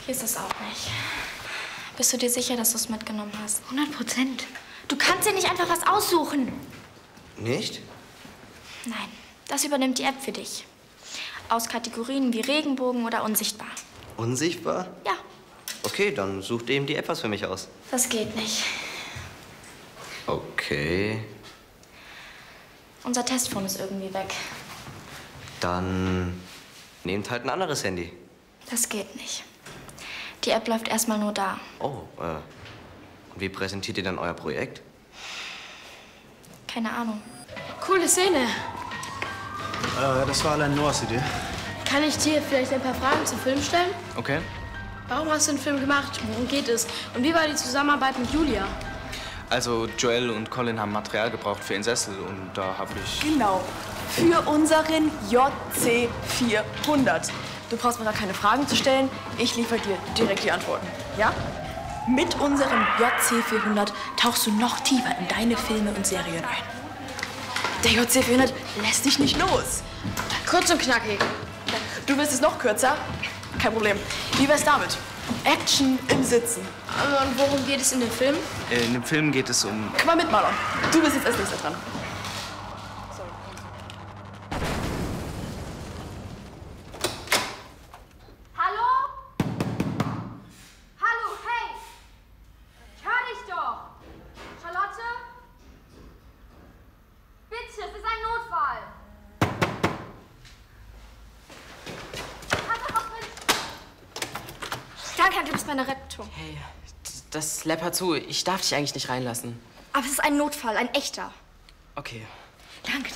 Hier ist es auch nicht. Bist du dir sicher, dass du es mitgenommen hast? 100%. Du kannst dir nicht einfach was aussuchen. Nicht? Nein, das übernimmt die App für dich. Aus Kategorien wie Regenbogen oder unsichtbar. Unsichtbar? Ja. Okay, dann sucht eben die App was für mich aus. Das geht nicht. Okay. Unser Testphone ist irgendwie weg. Dann nehmt halt ein anderes Handy. Das geht nicht. Die App läuft erstmal nur da. Oh, und wie präsentiert ihr dann euer Projekt? Keine Ahnung. Coole Szene. Das war allein Noahs Idee. Kann ich dir vielleicht ein paar Fragen zum Film stellen? Okay. Warum hast du den Film gemacht? Worum geht es? Und wie war die Zusammenarbeit mit Julia? Also Joel und Colin haben Material gebraucht für ihren Sessel und da habe ich... Genau. Für unseren JC 400. Du brauchst mir da keine Fragen zu stellen. Ich liefere dir direkt die Antworten. Ja? Mit unserem JC 400 tauchst du noch tiefer in deine Filme und Serien ein. Der JC 400 lässt dich nicht los. Kurz und knackig. Du willst es noch kürzer? Kein Problem. Wie wär's damit? Action im Sitzen. Und worum geht es in dem Film? In dem Film geht es um... Komm mal mit, Marlon. Du bist jetzt als nächster dran. Hallo? Hallo, hey! Ich hör dich doch! Charlotte? Bitte, es ist ein Notfall! Kannst du was mit? Danke, du bist meine Rettung. Hey, das läppert zu. Ich darf dich eigentlich nicht reinlassen. Aber es ist ein Notfall, ein echter. Okay. Danke.